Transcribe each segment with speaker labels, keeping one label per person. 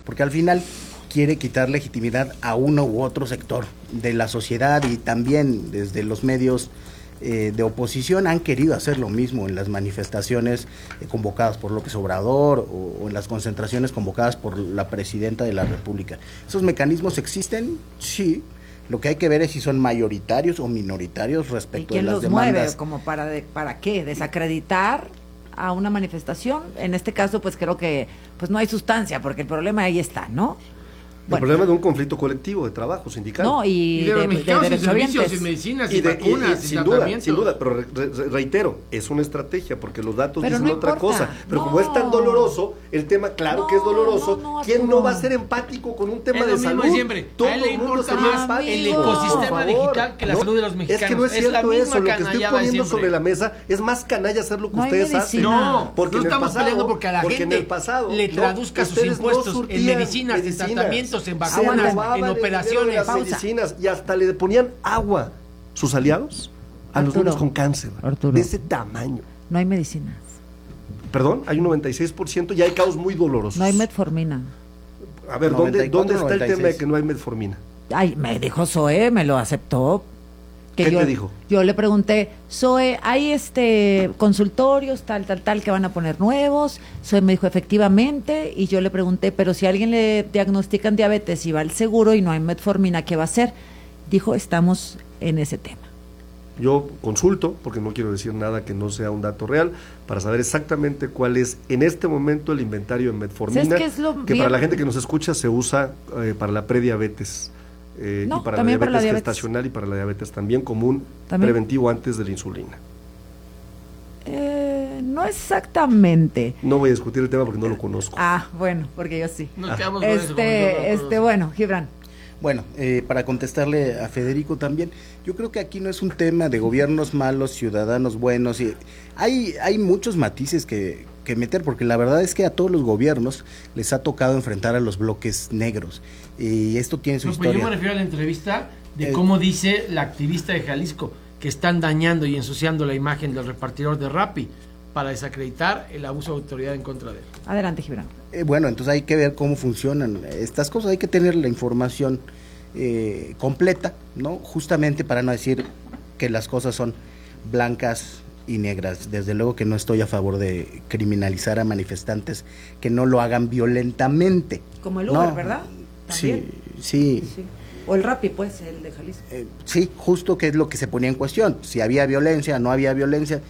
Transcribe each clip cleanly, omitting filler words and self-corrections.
Speaker 1: porque al final quiere quitar legitimidad a uno u otro sector de la sociedad, y también desde los medios de oposición han querido hacer lo mismo en las manifestaciones convocadas por López Obrador o en las concentraciones convocadas por la presidenta de la República. ¿Esos mecanismos existen? Sí. Lo que hay que ver es si son mayoritarios o minoritarios respecto de las demandas. ¿Y quién los
Speaker 2: mueve? ¿Para qué? ¿Desacreditar a una manifestación? En este caso, pues creo que pues no hay sustancia, porque el problema ahí está, ¿no?
Speaker 3: El problema de un conflicto colectivo de trabajo sindical.
Speaker 2: No, y
Speaker 4: de
Speaker 2: mexicanos
Speaker 4: sin servicios, sin medicinas, sin vacunas, sin tratamientos.
Speaker 3: Sin duda, pero reitero, es una estrategia, porque los datos
Speaker 2: pero
Speaker 3: dicen
Speaker 2: no
Speaker 3: otra
Speaker 2: importa.
Speaker 3: cosa. Pero como es tan doloroso, el tema, claro que es doloroso, ¿quién
Speaker 2: Arturo.
Speaker 3: no va a ser empático con un tema
Speaker 4: Es
Speaker 3: de
Speaker 4: lo mismo
Speaker 3: salud?
Speaker 4: de siempre.
Speaker 3: Todo
Speaker 4: A él le
Speaker 3: el mundo
Speaker 4: importa
Speaker 3: sería
Speaker 4: más
Speaker 3: empático.
Speaker 4: el ecosistema
Speaker 3: Por favor.
Speaker 4: digital que la salud de los mexicanos.
Speaker 3: Es que no es cierto
Speaker 4: la misma
Speaker 3: eso, lo que estoy
Speaker 4: canallada de
Speaker 3: poniendo
Speaker 4: siempre.
Speaker 3: sobre la mesa es más canalla hacer lo que
Speaker 2: No hay
Speaker 3: ustedes hacen.
Speaker 2: medicina.
Speaker 4: No,
Speaker 3: porque
Speaker 4: no
Speaker 3: en el
Speaker 4: estamos
Speaker 3: pasado,
Speaker 4: peleando porque a la
Speaker 3: porque
Speaker 4: gente
Speaker 3: en el pasado,
Speaker 4: le traduzca sus
Speaker 3: ustedes
Speaker 4: impuestos en
Speaker 3: surtían
Speaker 4: medicinas, en tratamientos, en
Speaker 3: se
Speaker 4: vacunas,
Speaker 3: robaban
Speaker 4: en
Speaker 3: el dinero de
Speaker 4: operaciones.
Speaker 3: las medicinas, y hasta le ponían agua sus aliados a los niños con cáncer,
Speaker 2: Arturo.
Speaker 3: de ese tamaño.
Speaker 2: No hay medicinas.
Speaker 3: Perdón, hay un 96% y hay casos muy dolorosos.
Speaker 2: No hay metformina.
Speaker 3: A ver, ¿dónde
Speaker 1: 94,
Speaker 3: está el tema de
Speaker 1: 96?
Speaker 3: que no hay metformina?
Speaker 2: Ay, me dijo Zoe, me lo aceptó.
Speaker 3: ¿Qué te dijo?
Speaker 2: Yo le pregunté, Zoe, hay consultorios, tal, que van a poner nuevos. Zoe me dijo, efectivamente, y yo le pregunté, pero si a alguien le diagnostican diabetes y va al seguro y no hay metformina, ¿qué va a hacer? Dijo, estamos en ese tema.
Speaker 3: Yo consulto, porque no quiero decir nada que no sea un dato real, para saber exactamente cuál es en este momento el inventario de metformina,
Speaker 2: ¿Sabes qué es lo
Speaker 3: que
Speaker 2: bien?
Speaker 3: para la gente que nos escucha se usa para la prediabetes.
Speaker 2: No,
Speaker 3: y para la
Speaker 2: también
Speaker 3: diabetes
Speaker 2: para la diabetes
Speaker 3: gestacional y para la diabetes también como un
Speaker 2: ¿También?
Speaker 3: preventivo antes de la insulina.
Speaker 2: No exactamente.
Speaker 3: No voy a discutir el tema porque no lo conozco.
Speaker 2: Ah, bueno, porque yo sí.
Speaker 4: Nos quedamos con eso,
Speaker 2: Bueno, Gibran.
Speaker 1: Bueno, para contestarle a Federico también, yo creo que aquí no es un tema de gobiernos malos, ciudadanos buenos, y hay muchos matices que meter, porque la verdad es que a todos los gobiernos les ha tocado enfrentar a los bloques negros, y esto tiene su historia.
Speaker 4: Yo me refiero a la entrevista de cómo dice la activista de Jalisco que están dañando y ensuciando la imagen del repartidor de Rappi para desacreditar el abuso de autoridad en contra de él.
Speaker 2: Adelante, Gibran.
Speaker 1: Bueno, entonces hay que ver cómo funcionan estas cosas, hay que tener la información completa, ¿no? Justamente para no decir que las cosas son blancas y negras. Desde luego que no estoy a favor de criminalizar a manifestantes que no lo hagan violentamente.
Speaker 2: Como el Uber,
Speaker 1: No,
Speaker 2: ¿verdad? ¿También?
Speaker 1: Sí.
Speaker 2: O el Rappi, pues, el de Jalisco.
Speaker 1: Sí, justo, que es lo que se ponía en cuestión, si había violencia, no había violencia,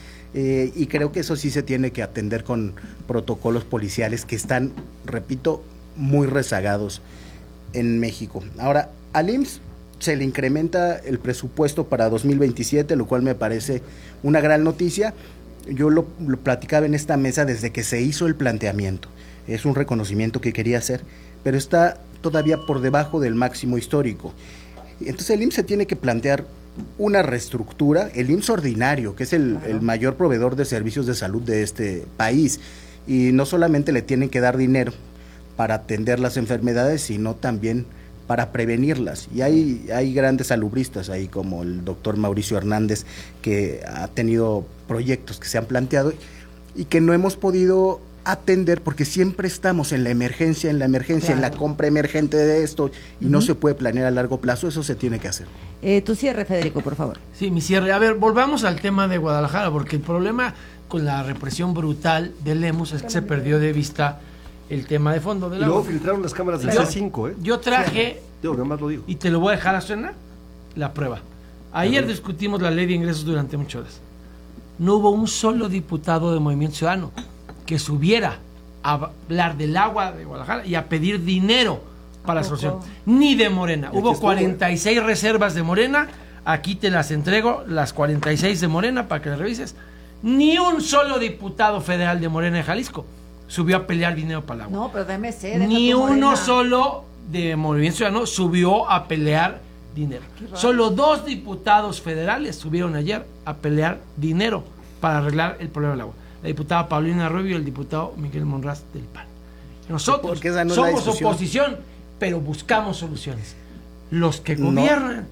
Speaker 1: y creo que eso sí se tiene que atender con protocolos policiales que están, repito, muy rezagados en México. Ahora, al IMSS se le incrementa el presupuesto para 2027, lo cual me parece una gran noticia. Yo lo platicaba en esta mesa desde que se hizo el planteamiento. Es un reconocimiento que quería hacer, pero está todavía por debajo del máximo histórico. Entonces el IMSS se tiene que plantear una reestructura, el IMSS ordinario, que es el mayor proveedor de servicios de salud de este país, y no solamente le tienen que dar dinero para atender las enfermedades, sino también para prevenirlas. Y hay grandes salubristas ahí, como el doctor Mauricio Hernández, que ha tenido proyectos que se han planteado y que no hemos podido atender porque siempre estamos en la emergencia,
Speaker 2: Claro.
Speaker 1: en la compra emergente de esto, y no se puede planear a largo plazo. Eso se tiene que hacer.
Speaker 2: Tu cierre, Federico, por favor.
Speaker 4: Sí, mi cierre. A ver, volvamos al tema de Guadalajara, porque el problema con la represión brutal de Lemus es que se perdió de vista el tema de fondo del
Speaker 3: Y luego
Speaker 4: agua.
Speaker 3: filtraron las cámaras del
Speaker 4: Yo-
Speaker 3: C5,
Speaker 4: Yo traje,
Speaker 3: Digo, nada más lo digo.
Speaker 4: y te lo voy a dejar a suena, la prueba. Ayer discutimos la ley de ingresos durante muchas horas. No hubo un solo diputado de Movimiento Ciudadano que subiera a hablar del agua de Guadalajara y a pedir dinero para la solución. Ni de Morena.
Speaker 3: Y
Speaker 4: Hubo
Speaker 3: aquí estuvo,
Speaker 4: 46 reservas de Morena. Aquí te las entrego, las 46 de Morena, para que las revises. Ni un solo diputado federal de Morena de Jalisco subió a pelear dinero para el agua.
Speaker 2: No, pero de MC.
Speaker 4: Ni uno solo de Movimiento Ciudadano subió a pelear dinero. Solo 2 diputados federales subieron ayer a pelear dinero para arreglar el problema del agua. La diputada Paulina Rubio y el diputado Miguel Monraz del PAN. Nosotros
Speaker 1: Porque esa no es la
Speaker 4: somos
Speaker 1: discusión.
Speaker 4: oposición, pero buscamos soluciones. Los que
Speaker 1: No.
Speaker 4: gobiernan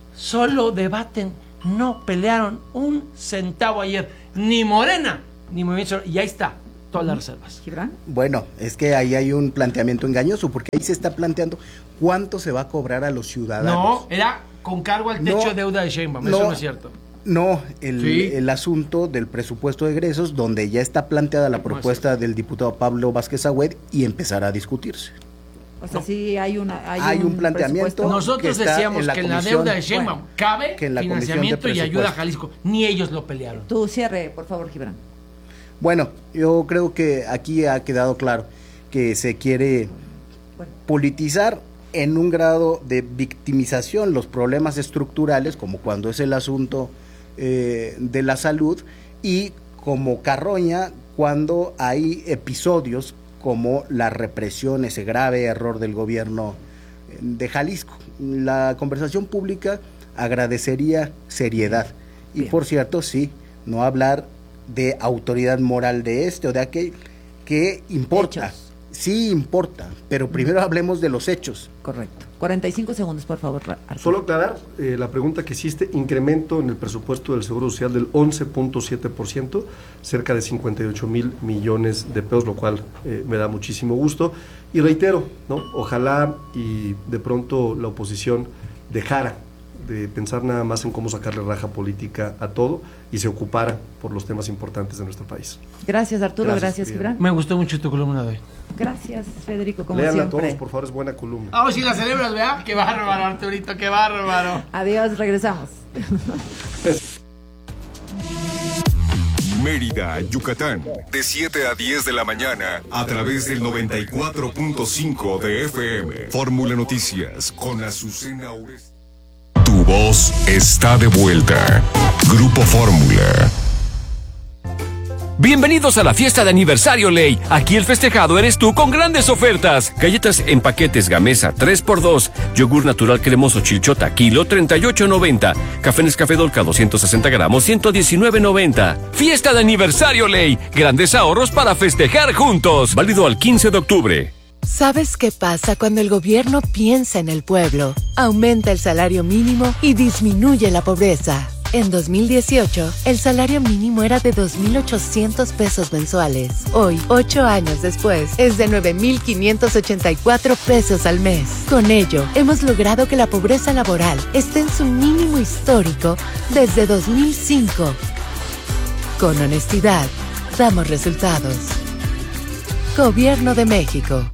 Speaker 4: solo debaten, no pelearon un centavo ayer. Ni Morena, ni Movimiento Ciudadano. Y ahí está. todas las reservas.
Speaker 2: ¿Gibran?
Speaker 1: Bueno, es que ahí hay un planteamiento engañoso, porque ahí se está planteando cuánto se va a cobrar a los ciudadanos.
Speaker 4: No, era con cargo al techo de deuda de Sheinbaum, eso no es cierto.
Speaker 1: No,
Speaker 4: Sí.
Speaker 1: el asunto del presupuesto de egresos, donde ya está planteada la propuesta del diputado Pablo Vázquez Agüed y empezar a discutirse.
Speaker 2: O sea, sí hay un
Speaker 1: planteamiento.
Speaker 2: presupuesto.
Speaker 4: Nosotros
Speaker 1: que está
Speaker 4: decíamos
Speaker 1: en la
Speaker 4: que en la
Speaker 1: comisión,
Speaker 4: deuda de Sheinbaum cabe
Speaker 1: que en la
Speaker 4: financiamiento
Speaker 1: comisión de
Speaker 4: y ayuda a
Speaker 1: presupuesto.
Speaker 4: Jalisco. Ni ellos lo pelearon.
Speaker 2: Tu cierre, por favor, Gibran.
Speaker 1: Bueno, yo creo que aquí ha quedado claro que se quiere
Speaker 2: Bueno.
Speaker 1: politizar en un grado de victimización los problemas estructurales, como cuando es el asunto de la salud, y como carroña cuando hay episodios como la represión, ese grave error del gobierno de Jalisco. La conversación pública agradecería seriedad y,
Speaker 2: Bien.
Speaker 1: por cierto, sí, no hablar de autoridad moral de este o de aquel, que importa.
Speaker 2: Hechos.
Speaker 1: Sí importa, pero primero hablemos de los hechos.
Speaker 2: Correcto. 45 segundos, por favor, Arturo.
Speaker 3: Solo aclarar la pregunta que hiciste, incremento en el presupuesto del Seguro Social del 11.7%, cerca de 58 mil millones de pesos, lo cual me da muchísimo gusto. Y reitero, ¿no? Ojalá y de pronto la oposición dejara de pensar nada más en cómo sacarle raja política a todo y se ocupara por los temas importantes de nuestro país.
Speaker 2: Gracias, Arturo.
Speaker 3: Gracias,
Speaker 2: Gracias,
Speaker 3: Gibran.
Speaker 2: Gibran.
Speaker 4: Me gustó mucho tu columna de hoy.
Speaker 2: Gracias, Federico, como
Speaker 3: Léanla
Speaker 2: siempre.
Speaker 3: todos, por favor, es buena columna.
Speaker 4: Ah, si la celebras, ¿verdad? Qué bárbaro, Arturito, qué bárbaro.
Speaker 2: Adiós, regresamos.
Speaker 5: Mérida, Yucatán, de 7 a 10 de la mañana, a través del 94.5 de FM. Fórmula Noticias, con Azucena Oresti. Tu voz está de vuelta. Grupo Fórmula.
Speaker 6: Bienvenidos a la fiesta de aniversario Ley. Aquí el festejado eres tú con grandes ofertas. Galletas en paquetes Gamesa 3x2. Yogur natural cremoso Chilchota kilo 38.90. Café Nescafé Dolca 260 gramos 119.90. Fiesta de aniversario Ley. Grandes ahorros para festejar juntos. Válido al 15 de octubre.
Speaker 7: ¿Sabes qué pasa cuando el gobierno piensa en el pueblo? Aumenta el salario mínimo y disminuye la pobreza. En 2018, el salario mínimo era de 2.800 pesos mensuales. Hoy, 8 años después, es de 9.584 pesos al mes. Con ello, hemos logrado que la pobreza laboral esté en su mínimo histórico desde 2005. Con honestidad, damos resultados. Gobierno de México.